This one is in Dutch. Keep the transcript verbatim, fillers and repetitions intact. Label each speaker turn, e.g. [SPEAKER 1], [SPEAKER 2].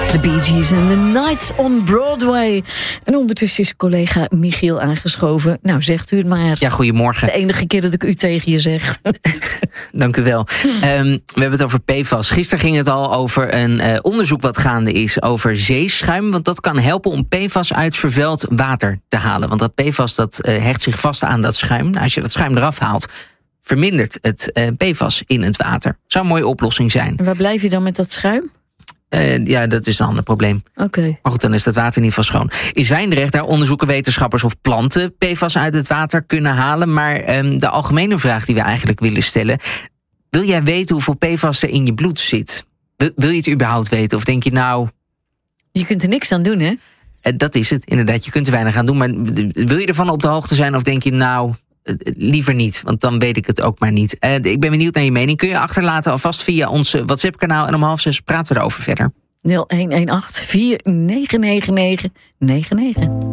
[SPEAKER 1] De Bee Gees en The Nights on Broadway. En ondertussen is collega Michiel aangeschoven. Nou, zegt u het maar.
[SPEAKER 2] Ja, goedemorgen.
[SPEAKER 1] De enige keer dat ik u tegen je zeg.
[SPEAKER 2] Dank u wel. Um, we hebben het over P F A S. Gisteren ging het al over een uh, onderzoek wat gaande is over zeeschuim. Want dat kan helpen om P F A S uit vervuild water te halen. Want dat P F A S dat, uh, hecht zich vast aan dat schuim. Nou, als je dat schuim eraf haalt, vermindert het uh, P F A S in het water. Zou een mooie oplossing zijn.
[SPEAKER 1] En waar blijf je dan met dat schuim?
[SPEAKER 2] Uh, ja, dat is een ander probleem.
[SPEAKER 1] Oké. Okay.
[SPEAKER 2] Maar goed, dan is dat water in ieder geval schoon. In Zwijndrecht, daar onderzoeken wetenschappers of planten P F A S uit het water kunnen halen. Maar um, de algemene vraag die we eigenlijk willen stellen: wil jij weten hoeveel P F A S er in je bloed zit? Wil, wil je het überhaupt weten? Of denk je nou...
[SPEAKER 1] Je kunt er niks aan doen, hè?
[SPEAKER 2] Uh, dat is het, inderdaad. Je kunt er weinig aan doen. Maar wil je ervan op de hoogte zijn? Of denk je nou... liever niet, want dan weet ik het ook maar niet. Uh, ik ben benieuwd naar je mening. Kun je achterlaten alvast via ons WhatsApp-kanaal. En om half zes praten we erover verder.
[SPEAKER 1] nul een een acht vier negen negen negen negen negen.